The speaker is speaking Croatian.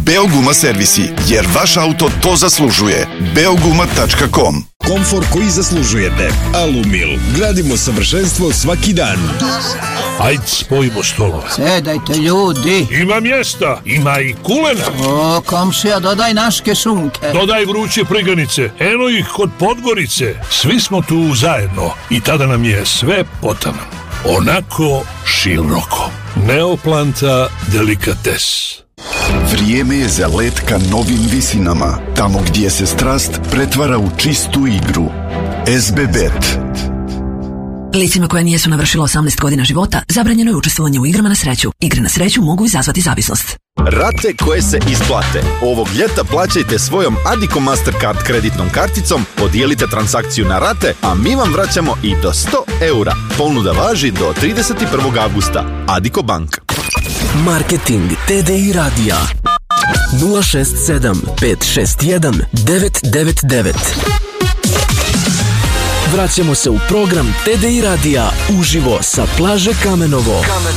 Beoguma servisi, jer vaš auto to zaslužuje. Beoguma.com. Komfor koji zaslužujete. Alumil. Gradimo savršenstvo svaki dan. Ajde, spojimo stolove. Sedajte, ljudi. Ima mjesta, ima i kulena. O, komšija, dodaj naške šunke. Dodaj vruće priganice, eno ih kod Podgorice. Svi smo tu zajedno i tada nam je sve potaman. Onako široko. Neoplanta delikates. Vrijeme je za let ka novim visinama, tamo gdje se strast pretvara u čistu igru. SBBet. Licima koja nijesu navršila 18 godina života zabranjeno je učestvovanje u igrama na sreću. Igre na sreću mogu izazvati zavisnost. Rate koje se isplate. Ovog ljeta plaćajte svojom Addiko Mastercard kreditnom karticom, podijelite transakciju na rate, a mi vam vraćamo i do 100 eura. Ponuda važi do 31. avgusta. Addiko Bank. Marketing TDI radija 067 561 999. Vraćamo se u program TDI radija uživo sa plaže Kamenovo.